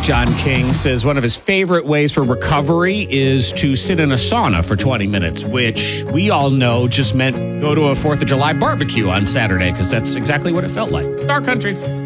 John King says one of his favorite ways for recovery is to sit in a sauna for 20 minutes, which we all know just meant go to a 4th of July barbecue on Saturday, because that's exactly what it felt like. Star Country.